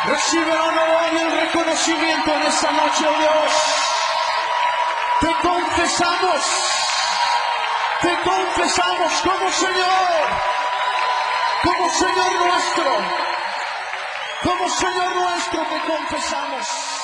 Recibe la honor y el reconocimiento en esta noche, oh Dios. Te confesamos como Señor nuestro, te confesamos.